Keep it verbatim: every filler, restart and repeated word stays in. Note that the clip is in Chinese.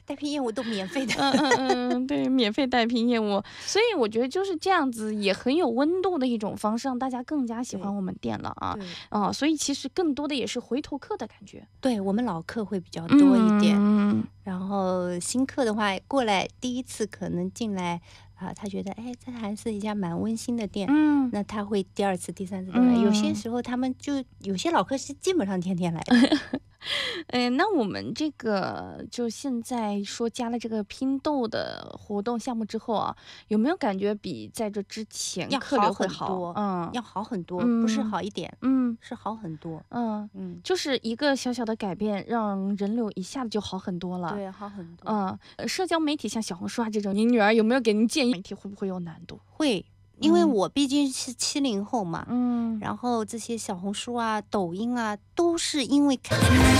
带拼业务都免费的。 嗯嗯嗯，对，免费带拼业务，所以我觉得就是这样子，也很有温度的一种方式，让大家更加喜欢我们店了啊。 对， 啊，所以其实更多的也是回头客的感觉。 对我们老客会比较多一点， 嗯， 然后新客的话过来第一次可能进来啊，他觉得哎，这还是一家蛮温馨的店， 嗯那他会第二次、第三次都来。有些时候他们就有些老客是基本上天天来的。 哎，那我们这个就现在说加了这个拼豆的活动项目之后啊，有没有感觉比在这之前要客流好很会好？ 多， 嗯要好很多，不是嗯好一点， 嗯是好很多。 嗯， 嗯， 就是一个小小的改变，让人流一下子就好很多了。 对，好很多。 嗯，呃社交媒体像小红书啊这种，您女儿有没有给您建议？媒体会不会有难度？ 会，因为嗯我毕竟是七零后嘛， 嗯。 然后这些小红书啊、抖音啊，都是因为看。